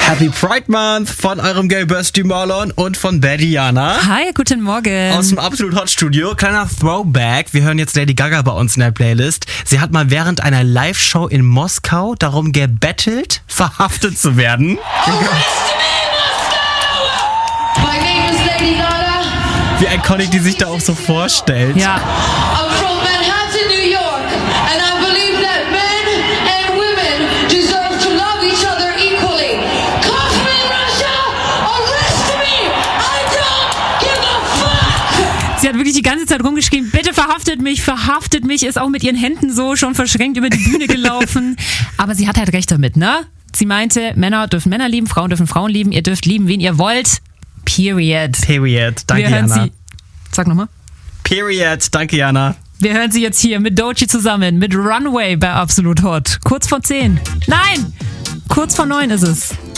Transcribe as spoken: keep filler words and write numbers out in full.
Happy Pride Month von eurem Gay Bestie Marlon und von Badiana. Hi, guten Morgen. Aus dem Absolut Hot Studio. Kleiner Throwback. Wir hören jetzt Lady Gaga bei uns in der Playlist. Sie hat mal während einer Live-Show in Moskau darum gebettelt, verhaftet zu werden. Oh, my name is Lady Gaga. Wie iconic die sich da auch so vorstellt. Ja. I'm from Manhattan, New York, and I believe that men and women deserve to love each other equally. Catch me in Russia, arrest me, I don't give a fuck. Sie hat wirklich die ganze Zeit rumgeschrien, bitte verhaftet mich, verhaftet mich, ist auch mit ihren Händen so schon verschränkt über die Bühne gelaufen. Aber sie hat halt recht damit, ne? Sie meinte, Männer dürfen Männer lieben, Frauen dürfen Frauen lieben, ihr dürft lieben, wen ihr wollt. Period. Period. Danke, Wir hören Jana. sie. Sag nochmal. Period. Danke, Jana. Wir hören sie jetzt hier mit Doechii zusammen, mit Runway bei Absolut Hot. Kurz vor zehn. Nein! Kurz vor neun ist es.